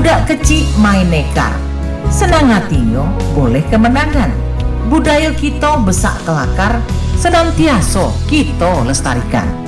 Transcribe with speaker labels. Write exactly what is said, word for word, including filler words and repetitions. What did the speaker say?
Speaker 1: Budak kecil main nekar, senang hatinya boleh kemenangan. Budaya kita besak kelakar, senantiasa kita lestarikan.